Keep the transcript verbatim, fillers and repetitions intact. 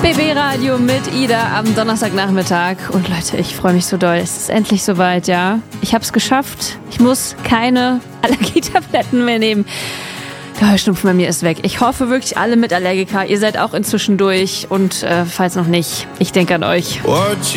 B B-Radio mit Ida am Donnerstagnachmittag. Und Leute, ich freue mich so doll. Es ist endlich soweit, ja. Ich habe es geschafft. Ich muss keine Allergietabletten mehr nehmen. Der Heuschnupfen bei mir ist weg. Ich hoffe wirklich, alle Mitallergiker, ihr seid auch inzwischen durch. Und äh, falls noch nicht, ich denke an euch.